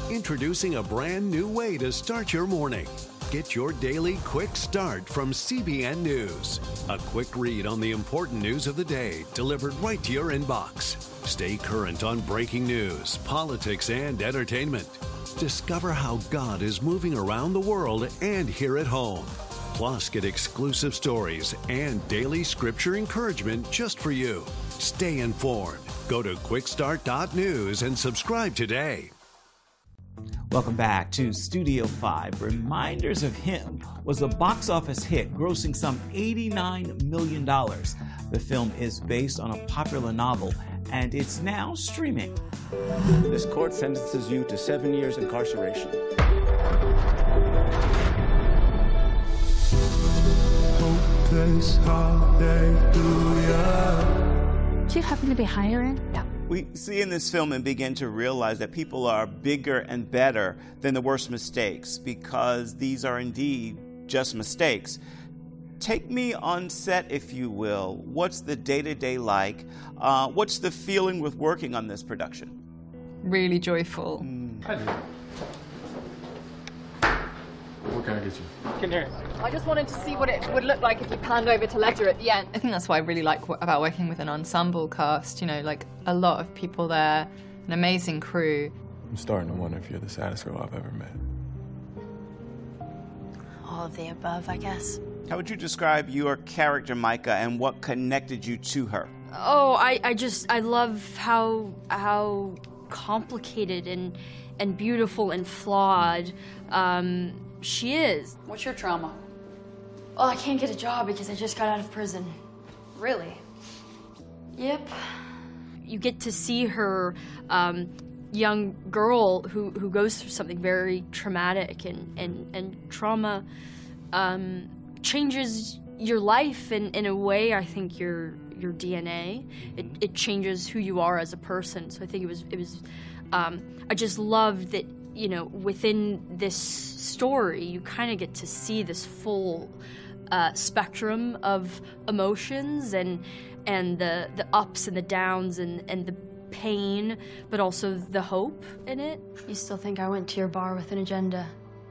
Introducing a brand new way to start your morning. Get your daily quick start from CBN News. A quick read on the important news of the day delivered right to your inbox. Stay current on breaking news, politics, and entertainment. Discover how God is moving around the world and here at home. Plus, get exclusive stories and daily scripture encouragement just for you. Stay informed. Go to quickstart.news and subscribe today. Welcome back to Studio 5. Reminders of Him was a box office hit, grossing some $89 million. The film is based on a popular novel, and it's now streaming. This court sentences you to 7 years incarceration. Hopeless hallelujah. Do you happen to be hiring? Yeah. We see in this film and begin to realize that people are bigger and better than the worst mistakes, because these are indeed just mistakes. Take me on set, if you will. What's the day-to-day like? What's the feeling with working on this production? Really joyful. What can I get you? Can hear. I just wanted to see what it would look like if you panned over to Ledger at the end. I think that's what I really like about working with an ensemble cast. You know, like a lot of people there, an amazing crew. I'm starting to wonder if you're the saddest girl I've ever met. All of the above, I guess. How would you describe your character, Micah, and what connected you to her? Oh, I love how complicated and beautiful and flawed she is. What's your trauma? Well, I can't get a job because I just got out of prison. Really? Yep. You get to see her young girl who goes through something very traumatic, and trauma changes your life in a way. I think your DNA. It changes who you are as a person. So I think it was I just loved that, you know, within this story, you kind of get to see this full spectrum of emotions and the ups and the downs and the pain, but also the hope in it. You still think I went to your bar with an agenda?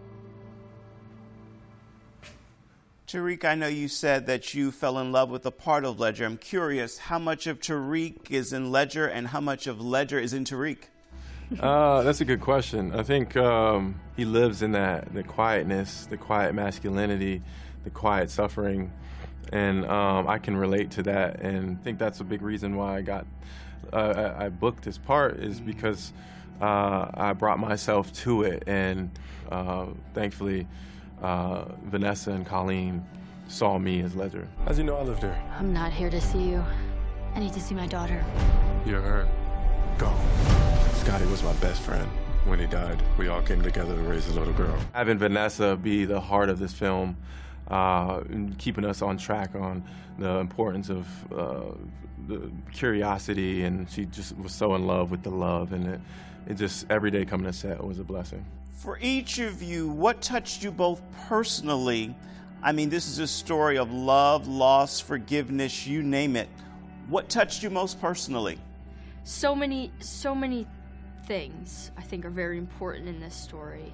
Tariq, I know you said that you fell in love with a part of Ledger. I'm curious, how much of Tariq is in Ledger and how much of Ledger is in Tariq? That's a good question. I think he lives in the quietness, the quiet masculinity, the quiet suffering, and I can relate to that. And I think that's a big reason why I booked this part, is because I brought myself to it, and thankfully Vanessa and Colleen saw me as Ledger. How'd you know I lived there? I'm not here to see you. I need to see my daughter. You're hurt. Go. Scotty was my best friend. When he died, we all came together to raise a little girl. Having Vanessa be the heart of this film, and keeping us on track on the importance of the curiosity, and she just was so in love with the love, and it just, every day coming to set was a blessing. For each of you, what touched you both personally? I mean, this is a story of love, loss, forgiveness, you name it. What touched you most personally? So many things I think are very important in this story.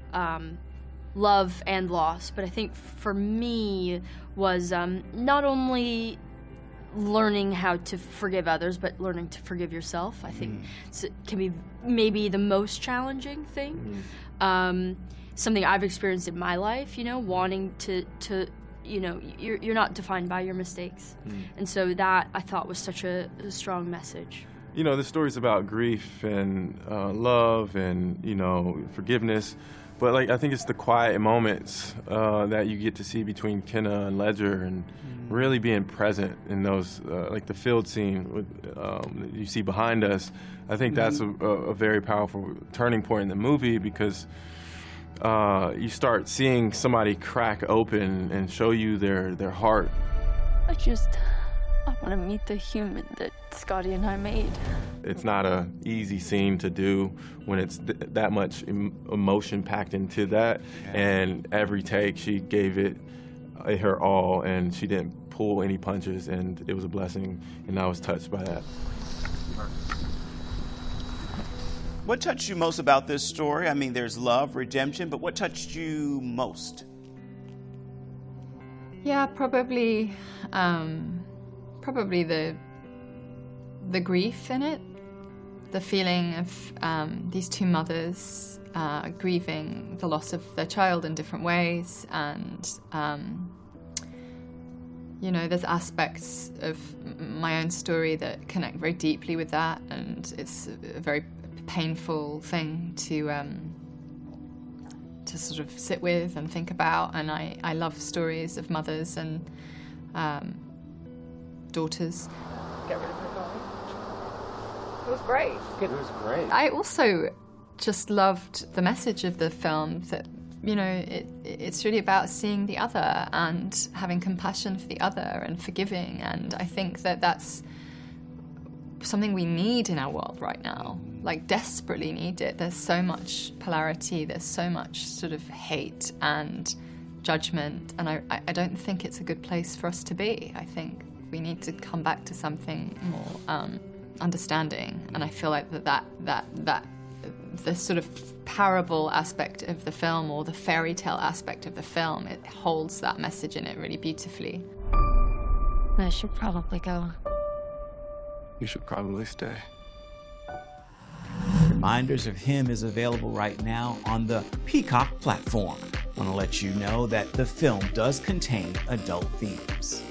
Love and loss, but I think for me was not only learning how to forgive others, but learning to forgive yourself. I think it can be maybe the most challenging thing. Something I've experienced in my life, you know, wanting to you know, you're not defined by your mistakes. And so that I thought was such a strong message. You know, the story's about grief and love and, you know, forgiveness. But, like, I think it's the quiet moments that you get to see between Kenna and Ledger, and really being present in those, like the field scene with, you see behind us. I think that's a very powerful turning point in the movie, because you start seeing somebody crack open and show you their heart. I want to meet the human that Scotty and I made. It's not an easy scene to do when it's that much emotion packed into that. And every take, she gave it her all, and she didn't pull any punches, and it was a blessing, and I was touched by that. What touched you most about this story? I mean, there's love, redemption, but what touched you most? Yeah, probably the grief in it, the feeling of these two mothers grieving the loss of their child in different ways, and there's aspects of my own story that connect very deeply with that, and it's a very painful thing to sort of sit with and think about. And I love stories of mothers and daughters. Get rid of her phone. It was great. It was great. I also just loved the message of the film, that it's really about seeing the other and having compassion for the other and forgiving. And I think that that's something we need in our world right now, like desperately need it. There's so much polarity, there's so much sort of hate and judgment, and I don't think it's a good place for us to be. I think we need to come back to something more understanding, and I feel like that the sort of parable aspect of the film, or the fairy tale aspect of the film, it holds that message in it really beautifully. I should probably go. You should probably stay. Reminders of Him is available right now on the Peacock platform. I want to let you know that the film does contain adult themes.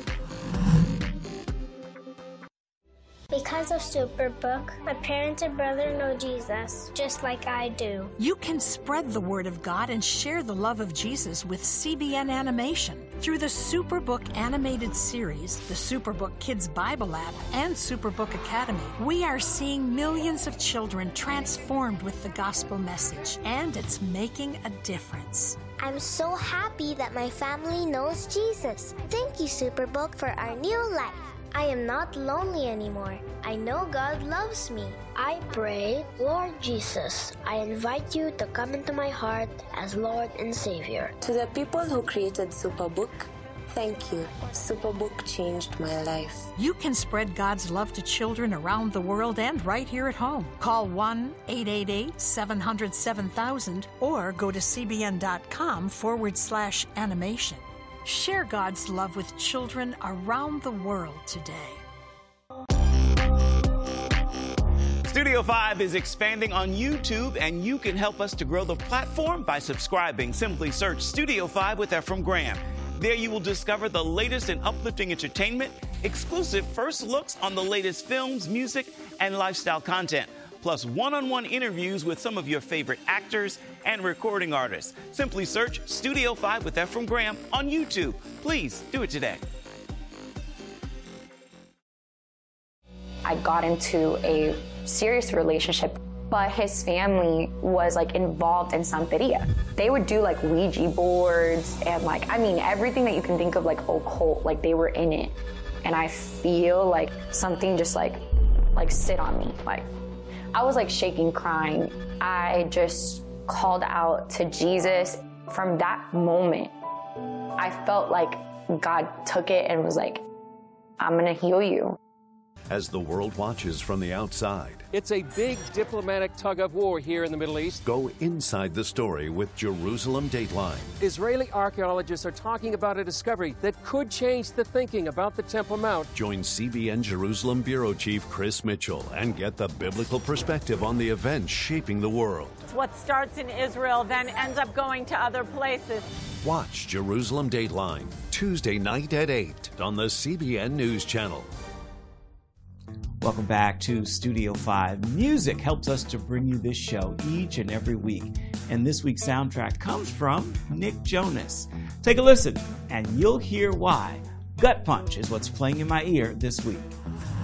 Because of Superbook, my parents and brother know Jesus, just like I do. You can spread the word of God and share the love of Jesus with CBN Animation. Through the Superbook animated series, the Superbook Kids Bible app, and Superbook Academy, we are seeing millions of children transformed with the gospel message, and it's making a difference. I'm so happy that my family knows Jesus. Thank you, Superbook, for our new life. I am not lonely anymore. I know God loves me. I pray, Lord Jesus, I invite you to come into my heart as Lord and Savior. To the people who created Superbook, thank you. Superbook changed my life. You can spread God's love to children around the world and right here at home. Call 1-888-700-7000 or go to cbn.com/animation. Share God's love with children around the world today. Studio 5 is expanding on YouTube, and you can help us to grow the platform by subscribing. Simply search Studio 5 with Efrem Graham. There you will discover the latest in uplifting entertainment, exclusive first looks on the latest films, music, and lifestyle content, plus one-on-one interviews with some of your favorite actors and recording artists. Simply search Studio 5 with Efrem Graham on YouTube. Please do it today. I got into a serious relationship, but his family was involved in Santeria. They would do Ouija boards and everything that you can think of occult, they were in it. And I feel something just sit on me. I was shaking, crying. I just called out to Jesus. From that moment, I felt like God took it and was like, I'm gonna heal you. As the world watches from the outside, it's a big diplomatic tug of war here in the Middle East. Go inside the story with Jerusalem Dateline. Israeli archaeologists are talking about a discovery that could change the thinking about the Temple Mount. Join CBN Jerusalem Bureau Chief Chris Mitchell and get the biblical perspective on the events shaping the world. What starts in Israel then ends up going to other places. Watch Jerusalem Dateline Tuesday night at 8 on the CBN News Channel. Welcome back to Studio 5. Music helps us to bring you this show each and every week. And this week's soundtrack comes from Nick Jonas. Take a listen, and you'll hear why Gut Punch is what's playing in my ear this week.